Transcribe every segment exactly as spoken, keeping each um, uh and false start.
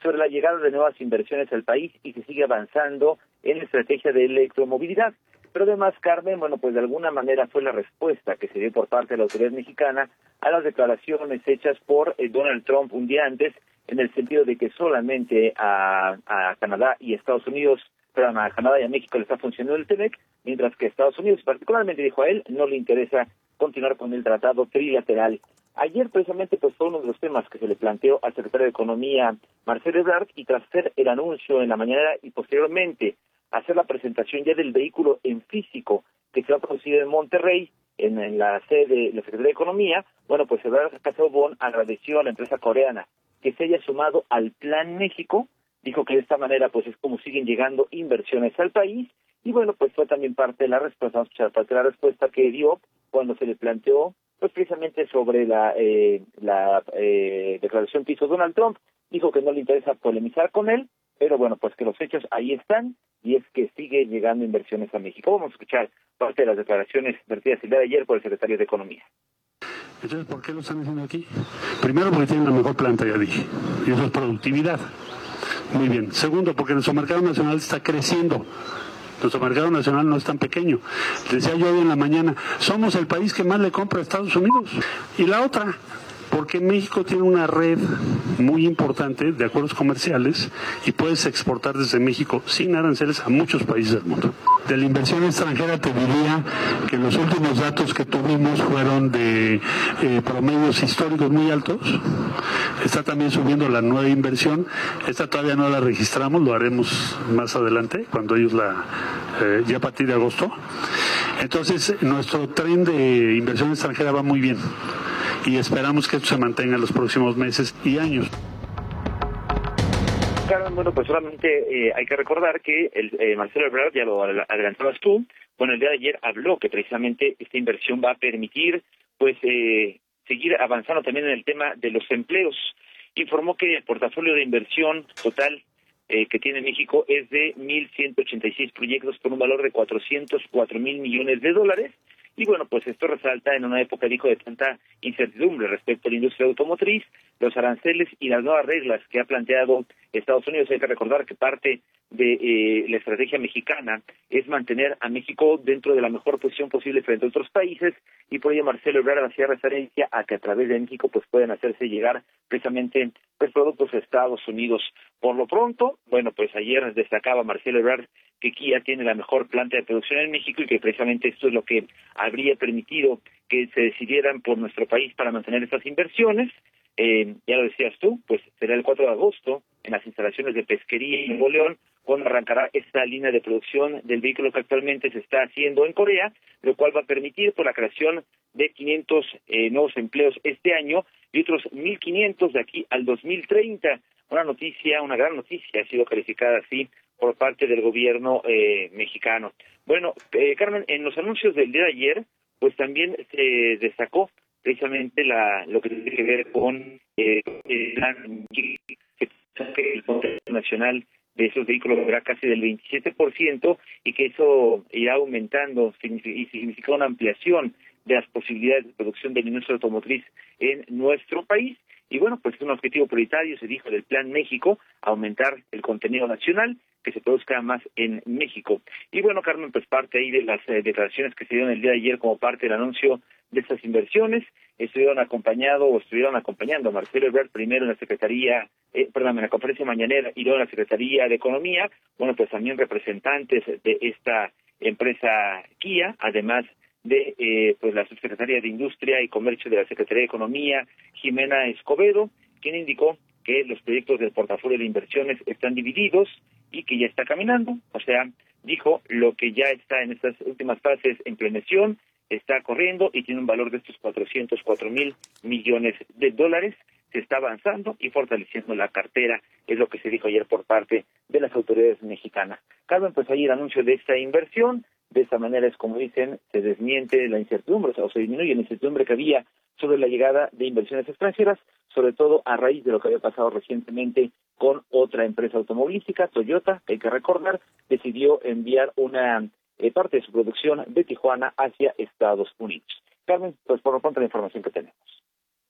sobre la llegada de nuevas inversiones al país y se sigue avanzando en la estrategia de electromovilidad. Pero además, Carmen, bueno, pues de alguna manera fue la respuesta que se dio por parte de la autoridad mexicana a las declaraciones hechas por eh, Donald Trump un día antes, en el sentido de que solamente a, a Canadá y Estados Unidos, perdón, a Canadá y a México le está funcionando el TEMEC, mientras que a Estados Unidos, particularmente dijo a él, no le interesa continuar con el tratado trilateral. Ayer precisamente pues fue uno de los temas que se le planteó al secretario de Economía, Marcelo Ebrard, y tras hacer el anuncio en la mañana y posteriormente hacer la presentación ya del vehículo en físico que se va a producir en Monterrey, en, en la sede de la Secretaría de Economía, bueno, pues Ebrard Casaubon agradeció a la empresa coreana que se haya sumado al Plan México, dijo que de esta manera pues es como siguen llegando inversiones al país, y bueno, pues fue también parte de la respuesta, vamos a escuchar parte de la respuesta que dio cuando se le planteó pues precisamente sobre la eh, la eh, declaración que hizo Donald Trump. Dijo que no le interesa polemizar con él, pero bueno, pues que los hechos ahí están, y es que sigue llegando inversiones a México. Vamos a escuchar parte de las declaraciones vertidas el día de ayer por el secretario de Economía. Entonces, ¿por qué lo están haciendo aquí? Primero, porque tienen la mejor planta, ya dije, y eso es productividad. Muy bien. Segundo, porque nuestro mercado nacional está creciendo. Nuestro mercado nacional no es tan pequeño. Decía yo hoy en la mañana, somos el país que más le compra a Estados Unidos. Y la otra, porque México tiene una red muy importante de acuerdos comerciales y puedes exportar desde México sin aranceles a muchos países del mundo. De la inversión extranjera te diría que los últimos datos que tuvimos fueron de eh, promedios históricos muy altos. Está también subiendo la nueva inversión. Esta todavía no la registramos, lo haremos más adelante, cuando ellos la, eh, ya a partir de agosto. Entonces, nuestro tren de inversión extranjera va muy bien y esperamos que esto se mantenga en los próximos meses y años. Carmen, bueno, pues solamente eh, hay que recordar que el eh, Marcelo Ebrard, ya lo adelantabas tú, bueno, el día de ayer habló que precisamente esta inversión va a permitir pues eh, seguir avanzando también en el tema de los empleos. Informó que el portafolio de inversión total eh, que tiene México es de mil ciento ochenta y seis proyectos por un valor de cuatrocientos cuatro mil millones de dólares. Y bueno, pues esto resalta en una época, dijo, de tanta incertidumbre respecto a la industria automotriz, los aranceles y las nuevas reglas que ha planteado Estados Unidos. Hay que recordar que parte de eh, la estrategia mexicana es mantener a México dentro de la mejor posición posible frente a otros países, y por ello Marcelo Ebrard hacía referencia a que a través de México pues pueden hacerse llegar precisamente pues productos a Estados Unidos. Por lo pronto, bueno, pues ayer destacaba Marcelo Ebrard que Kia tiene la mejor planta de producción en México y que precisamente esto es lo que habría permitido que se decidieran por nuestro país para mantener estas inversiones. Eh, ya lo decías tú, pues será el cuatro de agosto en las instalaciones de Pesquería y Nuevo León cuando arrancará esta línea de producción del vehículo que actualmente se está haciendo en Corea, lo cual va a permitir por la creación de quinientos eh, nuevos empleos este año y otros mil quinientos de aquí al dos mil treinta. Una noticia, una gran noticia, ha sido calificada así por parte del gobierno eh, mexicano. Bueno, eh, Carmen, en los anuncios del día de ayer, pues también se destacó precisamente la lo que tiene que ver con eh, el plan que el contexto nacional de esos vehículos será casi del veintisiete por ciento y que eso irá aumentando y significa una ampliación de las posibilidades de producción de la industria automotriz en nuestro país. Y bueno, pues es un objetivo prioritario, se dijo, del Plan México, aumentar el contenido nacional, que se produzca más en México. Y bueno, Carmen, pues parte ahí de las eh, declaraciones que se dieron el día de ayer como parte del anuncio de estas inversiones, estuvieron acompañado o estuvieron acompañando a Marcelo Ebrard primero en la Secretaría, eh, perdón, en la conferencia mañanera y luego en la Secretaría de Economía, bueno, pues también representantes de esta empresa Kia, además de eh, pues la subsecretaria de Industria y Comercio de la Secretaría de Economía, Jimena Escobedo, quien indicó que los proyectos del portafolio de inversiones están divididos y que ya está caminando, o sea, dijo lo que ya está en estas últimas fases en planeación, está corriendo y tiene un valor de estos cuatrocientos cuatro mil millones de dólares, se está avanzando y fortaleciendo la cartera, es lo que se dijo ayer por parte de las autoridades mexicanas. Carmen, pues ahí el anuncio de esta inversión. De esta manera es como dicen, se desmiente la incertidumbre, o se disminuye la incertidumbre que había sobre la llegada de inversiones extranjeras, sobre todo a raíz de lo que había pasado recientemente con otra empresa automovilística, Toyota, que hay que recordar, decidió enviar una eh, parte de su producción de Tijuana hacia Estados Unidos. Carmen, pues por lo pronto la información que tenemos.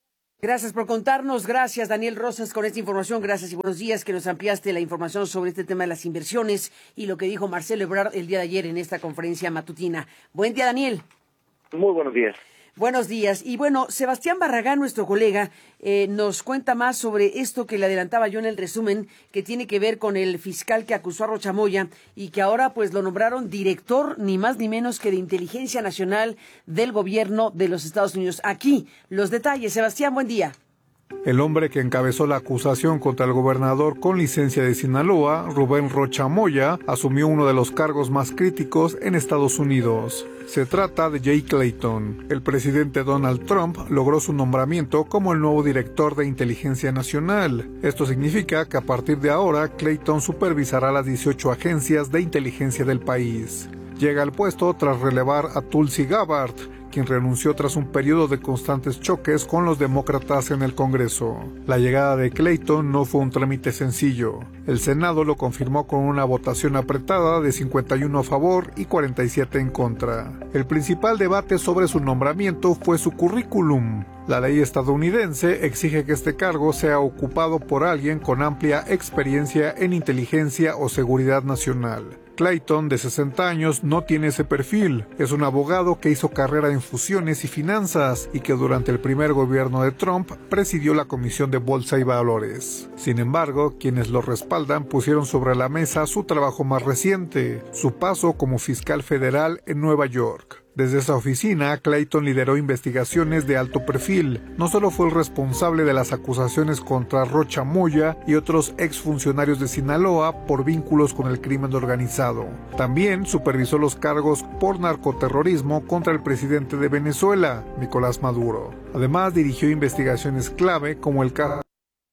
Gracias por contarnos, gracias Daniel Rosas con esta información, gracias y buenos días que nos ampliaste la información sobre este tema de las inversiones y lo que dijo Marcelo Ebrard el día de ayer en esta conferencia matutina. Buen día, Daniel. Muy buenos días. Buenos días. Y bueno, Sebastián Barragán, nuestro colega, eh, nos cuenta más sobre esto que le adelantaba yo en el resumen, que tiene que ver con el fiscal que acusó a Rocha Moya y que ahora pues lo nombraron director ni más ni menos que de Inteligencia Nacional del Gobierno de los Estados Unidos. Aquí, los detalles. Sebastián, buen día. El hombre que encabezó la acusación contra el gobernador con licencia de Sinaloa, Rubén Rocha Moya, asumió uno de los cargos más críticos en Estados Unidos. Se trata de Jay Clayton. El presidente Donald Trump logró su nombramiento como el nuevo director de Inteligencia Nacional. Esto significa que a partir de ahora, Clayton supervisará las dieciocho agencias de inteligencia del país. Llega al puesto tras relevar a Tulsi Gabbard, quien renunció tras un periodo de constantes choques con los demócratas en el Congreso. La llegada de Clayton no fue un trámite sencillo. El Senado lo confirmó con una votación apretada de cincuenta y uno a favor y cuarenta y siete en contra. El principal debate sobre su nombramiento fue su currículum. La ley estadounidense exige que este cargo sea ocupado por alguien con amplia experiencia en inteligencia o seguridad nacional. Clayton, de sesenta años, no tiene ese perfil. Es un abogado que hizo carrera en fusiones y finanzas y que durante el primer gobierno de Trump presidió la Comisión de Bolsa y Valores. Sin embargo, quienes lo respaldan pusieron sobre la mesa su trabajo más reciente, su paso como fiscal federal en Nueva York. Desde esa oficina, Clayton lideró investigaciones de alto perfil. No solo fue el responsable de las acusaciones contra Rocha Moya y otros exfuncionarios de Sinaloa por vínculos con el crimen organizado. También supervisó los cargos por narcoterrorismo contra el presidente de Venezuela, Nicolás Maduro. Además, dirigió investigaciones clave como el caso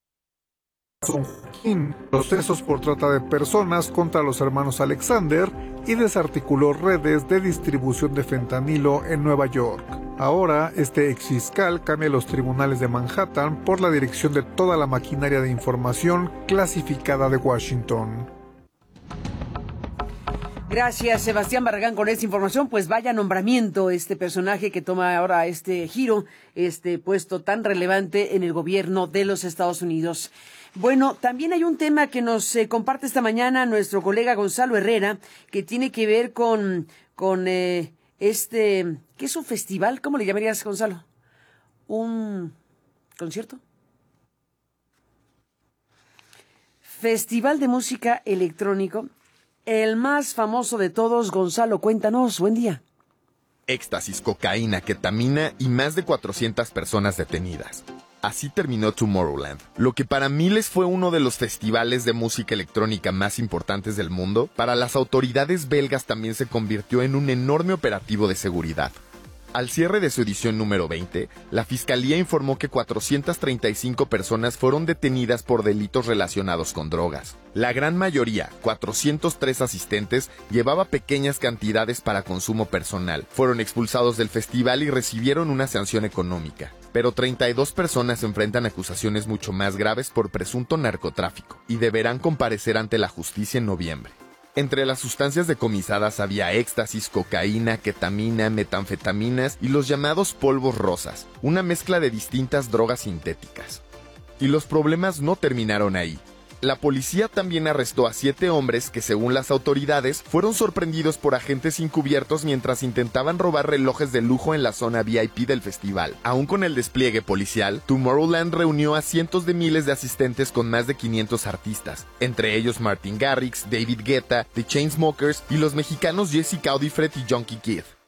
San Joaquín, procesos por trata de personas contra los hermanos Alexander y desarticuló redes de distribución de fentanilo en Nueva York. Ahora, este exfiscal cambia los tribunales de Manhattan por la dirección de toda la maquinaria de información clasificada de Washington. Gracias, Sebastián Barragán, con esta información. Pues vaya nombramiento este personaje que toma ahora este giro, este puesto tan relevante en el gobierno de los Estados Unidos. Bueno, también hay un tema que nos eh, comparte esta mañana nuestro colega Gonzalo Herrera, que tiene que ver con, con eh, este, ¿qué es un festival? ¿Cómo le llamarías, Gonzalo? ¿Un concierto? Festival de música electrónico, el más famoso de todos. Gonzalo, cuéntanos, buen día. Éxtasis, cocaína, ketamina y más de cuatrocientas personas detenidas. Así terminó Tomorrowland. Lo que para miles fue uno de los festivales de música electrónica más importantes del mundo, para las autoridades belgas también se convirtió en un enorme operativo de seguridad. Al cierre de su edición número veinte, la Fiscalía informó que cuatrocientas treinta y cinco personas fueron detenidas por delitos relacionados con drogas. La gran mayoría, cuatrocientos tres asistentes, llevaba pequeñas cantidades para consumo personal. Fueron expulsados del festival y recibieron una sanción económica. Pero treinta y dos personas enfrentan acusaciones mucho más graves por presunto narcotráfico y deberán comparecer ante la justicia en noviembre. Entre las sustancias decomisadas había éxtasis, cocaína, ketamina, metanfetaminas y los llamados polvos rosas, una mezcla de distintas drogas sintéticas. Y los problemas no terminaron ahí. La policía también arrestó a siete hombres que, según las autoridades, fueron sorprendidos por agentes encubiertos mientras intentaban robar relojes de lujo en la zona V I P del festival. Aún con el despliegue policial, Tomorrowland reunió a cientos de miles de asistentes con más de quinientos artistas, entre ellos Martin Garrix, David Guetta, The Chainsmokers y los mexicanos Jesse Caudifret y Junkie Kid.